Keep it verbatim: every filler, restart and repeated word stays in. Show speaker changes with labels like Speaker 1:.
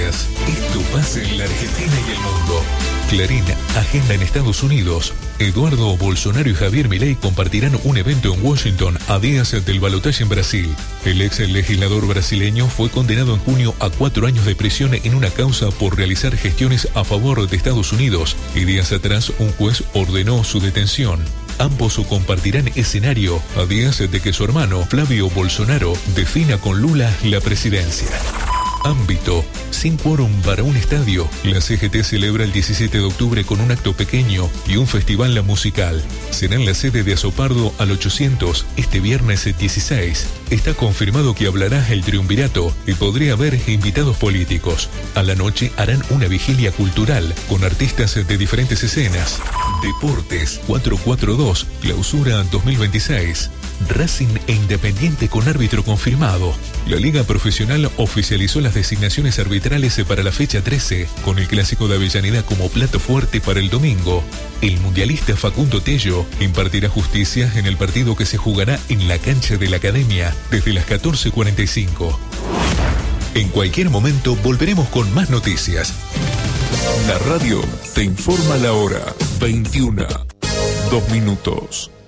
Speaker 1: noticias. Esto pasa en la Argentina y el mundo. Clarín agenda en Estados Unidos. Eduardo Bolsonaro y Javier Milei compartirán un evento en Washington a días del balotaje en Brasil. El ex legislador brasileño fue condenado en junio a cuatro años de prisión en una causa por realizar gestiones a favor de Estados Unidos y días atrás un juez ordenó su detención. Ambos compartirán escenario a días de que su hermano, Flavio Bolsonaro, defina con Lula la presidencia. Ámbito. Sin quórum para un estadio, la C G T celebra el diecisiete de octubre con un acto pequeño y un festival musical. Será en la sede de Azopardo al ochocientos este viernes dieciséis. Está confirmado que hablará el triunvirato y podría haber invitados políticos. A la noche harán una vigilia cultural con artistas de diferentes escenas. Deportes. cuatro cuatro dos, clausura dos mil veintiséis. Racing e Independiente con árbitro confirmado. La Liga Profesional oficializó las designaciones arbitrales para la fecha trece, con el Clásico de Avellaneda como plato fuerte para el domingo. El mundialista Facundo Tello impartirá justicia en el partido que se jugará en la cancha de la Academia desde las catorce cuarenta y cinco. En cualquier momento volveremos con más noticias. La radio te informa la hora. veintiuna, dos minutos.